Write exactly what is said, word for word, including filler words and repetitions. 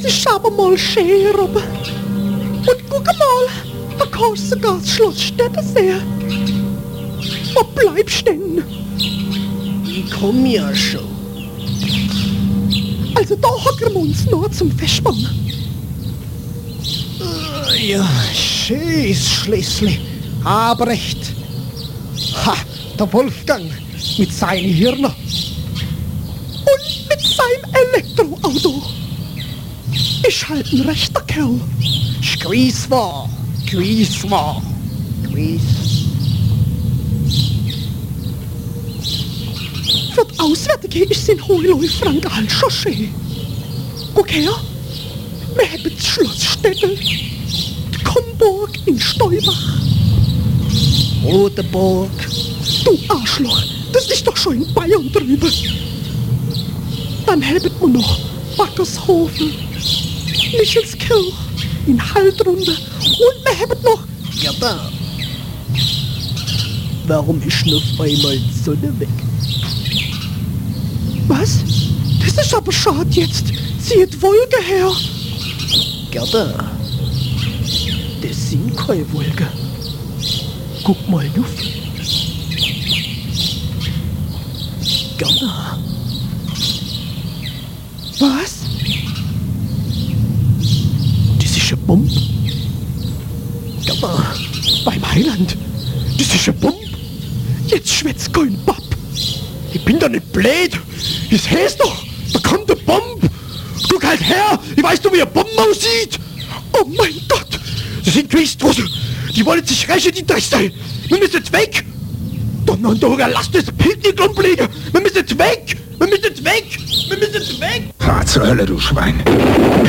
Schau mal schön rum. Und guck mal, da kannst du sogar das Schloss Städte sehen. Wo bleibst du denn? Ich komm ja schon. Also da hocken wir uns noch zum Festspann. Äh, ja, schönes Schlössli. Aber recht. Ha, der Wolfgang mit seinen Hirnen. Und mit seinem Elektroauto. Ist halt ein rechter Kerl. Gewiss war, gewiss war, gewiss. Für die Auswärtige ist sein Hohleu-Frank halt schon schön. Guck her, wir haben das Schloss Städte, die Komburg in Steubach. Rodeburg. Du Arschloch, das ist doch schon in Bayern drüben. Dann haben wir noch Backershofen, Michelskirch, in Haltrunde und wir haben noch... Ja da. Warum ist denn auf einmal die Sonne weg? Was? Das ist aber schade jetzt. Zieht Wolke her. Gerda, das sind keine Wolken. Guck mal auf. Gerda. Was? Das ist eine Bombe. Gerda. Beim Heiland. Das ist eine Bombe. Jetzt schwätzt kein Bab. Ich bin doch nicht blöd. Das heißt doch, da kommt eine Bombe. Guck halt her. Ich weiß doch, wie eine Bombe aussieht. Oh mein Gott. Das sind Gewichtsdrossen. Die wollen sich rächen, die Drecksteil. Wir müssen jetzt weg. Donnerndorger, lasst das Picknick umlegen. Wir müssen jetzt weg. Wir müssen jetzt weg. Wir müssen jetzt weg. Fahr zur Hölle, du Schwein.